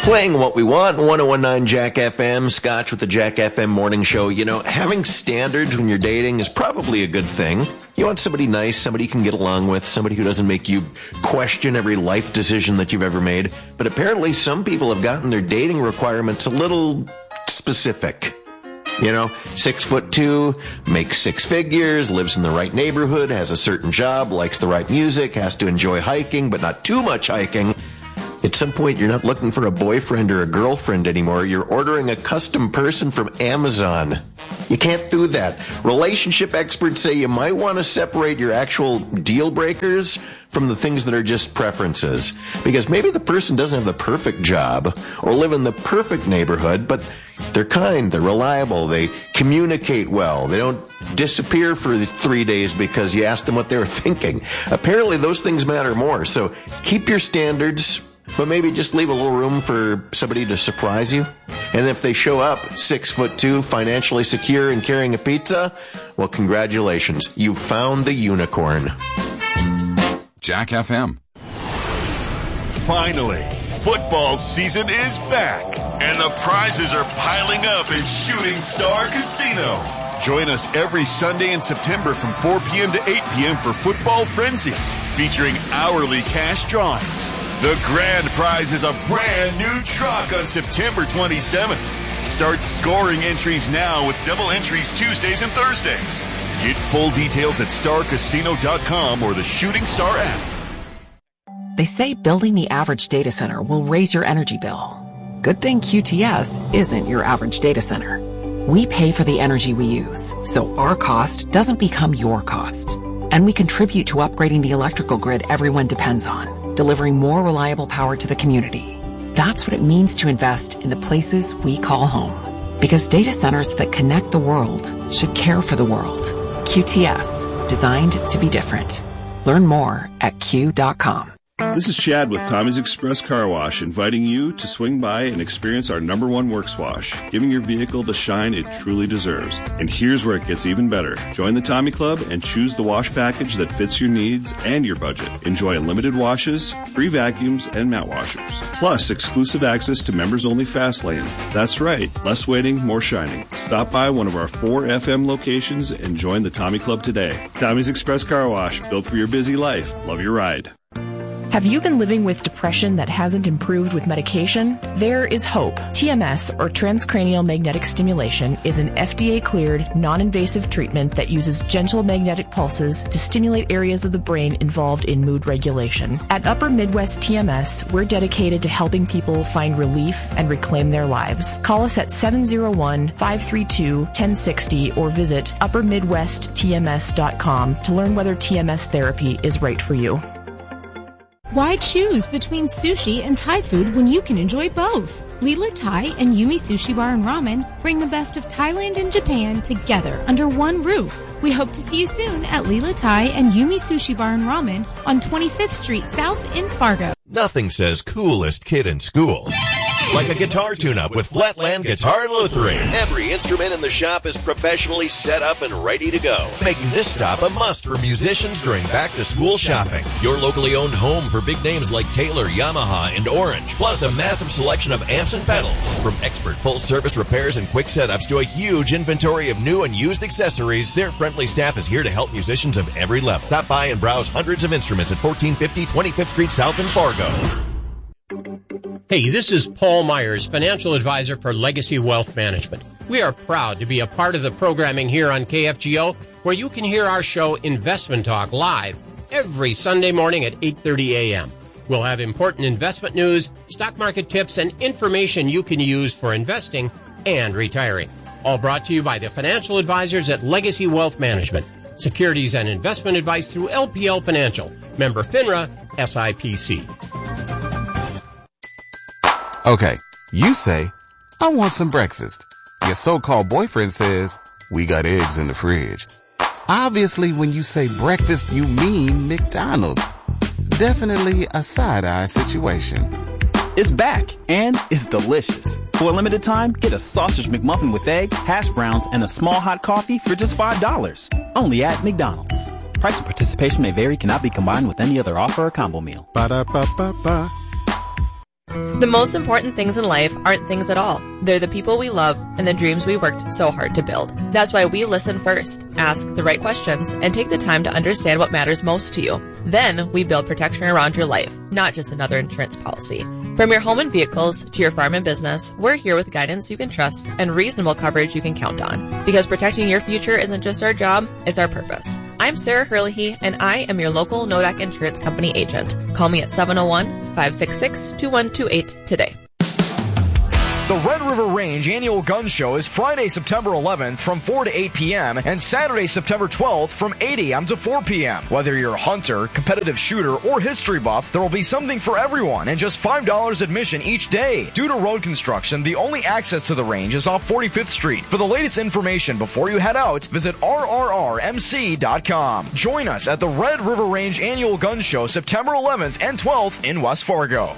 Playing what we want, 101.9 Jack FM, Scotch with the Jack FM morning show. You know, having standards when you're dating is probably a good thing. You want somebody nice, somebody you can get along with, somebody who doesn't make you question every life decision that you've ever made. But apparently some people have gotten their dating requirements a little specific. You know, 6'2", makes 6 figures, lives in the right neighborhood, has a certain job, likes the right music, has to enjoy hiking, but not too much hiking. At some point, you're not looking for a boyfriend or a girlfriend anymore. You're ordering a custom person from Amazon. You can't do that. Relationship experts say you might want to separate your actual deal breakers from the things that are just preferences. Because maybe the person doesn't have the perfect job or live in the perfect neighborhood, but they're kind, they're reliable, they communicate well, they don't disappear for 3 days because you asked them what they were thinking. Apparently, those things matter more. So keep your standards, but maybe just leave a little room for somebody to surprise you. And if they show up 6'2", financially secure and carrying a pizza, well, congratulations. You found the unicorn. Jack FM. Finally, football season is back, and the prizes are piling up at Shooting Star Casino. Join us every Sunday in September from 4 p.m. to 8 p.m. for Football Frenzy, featuring hourly cash drawings. The grand prize is a brand new truck on September 27th. Start scoring entries now with double entries Tuesdays and Thursdays. Get full details at starcasino.com or the Shooting Star app. They say building the average data center will raise your energy bill. Good thing QTS isn't your average data center. We pay for the energy we use, so our cost doesn't become your cost. And we contribute to upgrading the electrical grid everyone depends on, delivering more reliable power to the community. That's what it means to invest in the places we call home. Because data centers that connect the world should care for the world. QTS, designed to be different. Learn more at Q.com. This is Chad with Tommy's Express Car Wash, inviting you to swing by and experience our #1 works wash, giving your vehicle the shine it truly deserves. And here's where it gets even better. Join the Tommy Club and choose the wash package that fits your needs and your budget. Enjoy unlimited washes, free vacuums, and mat washers. Plus, exclusive access to members-only fast lanes. That's right, less waiting, more shining. Stop by one of our 4 FM locations and join the Tommy Club today. Tommy's Express Car Wash, built for your busy life. Love your ride. Have you been living with depression that hasn't improved with medication? There is hope. TMS, or transcranial magnetic stimulation, is an FDA-cleared, non-invasive treatment that uses gentle magnetic pulses to stimulate areas of the brain involved in mood regulation. At Upper Midwest TMS, we're dedicated to helping people find relief and reclaim their lives. Call us at 701-532-1060 or visit uppermidwesttms.com to learn whether TMS therapy is right for you. Why choose between sushi and Thai food when you can enjoy both? Lila Thai and Yumi Sushi Bar and Ramen bring the best of Thailand and Japan together under one roof. We hope to see you soon at Lila Thai and Yumi Sushi Bar and Ramen on 25th Street South in Fargo. Nothing says coolest kid in school like a guitar tune-up with Flatland Guitar and Lutheran. Every instrument in the shop is professionally set up and ready to go, making this stop a must for musicians during back-to-school shopping. Your locally owned home for big names like Taylor, Yamaha, and Orange, plus a massive selection of amps and pedals. From expert full-service repairs and quick setups to a huge inventory of new and used accessories, their friendly staff is here to help musicians of every level. Stop by and browse hundreds of instruments at 1450 25th Street South in Fargo. Hey, this is Paul Myers, financial advisor for Legacy Wealth Management. We are proud to be a part of the programming here on KFGO, where you can hear our show Investment Talk live every Sunday morning at 8:30 a.m. We'll have important investment news, stock market tips, and information you can use for investing and retiring. All brought to you by the financial advisors at Legacy Wealth Management. Securities and investment advice through LPL Financial. Member FINRA, SIPC. Okay, you say, I want some breakfast. Your so-called boyfriend says, we got eggs in the fridge. Obviously, when you say breakfast, you mean McDonald's. Definitely a side-eye situation. It's back, and it's delicious. For a limited time, get a sausage McMuffin with egg, hash browns, and a small hot coffee for just $5. Only at McDonald's. Price and participation may vary, cannot be combined with any other offer or combo meal. Ba-da-ba-ba-ba. The most important things in life aren't things at all. They're the people we love and the dreams we worked so hard to build. That's why we listen first, ask the right questions, and take the time to understand what matters most to you. Then we build protection around your life, not just another insurance policy. From your home and vehicles to your farm and business, we're here with guidance you can trust and reasonable coverage you can count on. Because protecting your future isn't just our job, it's our purpose. I'm Sarah Hurley, and I am your local Nodak Insurance Company agent. Call me at 701-566-2128 today. The Red River Range Annual Gun Show is Friday, September 11th from 4 to 8 p.m. and Saturday, September 12th from 8 a.m. to 4 p.m. Whether you're a hunter, competitive shooter, or history buff, there will be something for everyone and just $5 admission each day. Due to road construction, the only access to the range is off 45th Street. For the latest information before you head out, visit rrrmc.com. Join us at the Red River Range Annual Gun Show September 11th and 12th in West Fargo.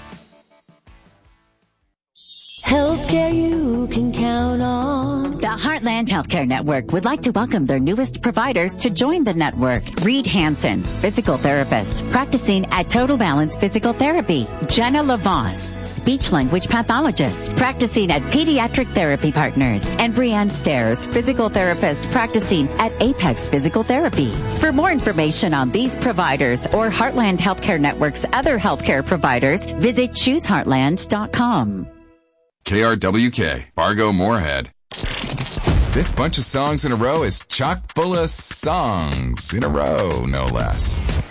Healthcare you can count on. The Heartland Healthcare Network would like to welcome their newest providers to join the network. Reed Hansen, physical therapist, practicing at Total Balance Physical Therapy. Jenna LaVos, speech-language pathologist, practicing at Pediatric Therapy Partners. And Brianne Stairs, physical therapist, practicing at Apex Physical Therapy. For more information on these providers or Heartland Healthcare Network's other healthcare providers, visit chooseheartland.com. KRWK, Fargo Moorhead. This bunch of songs in a row is chock full of songs in a row, no less.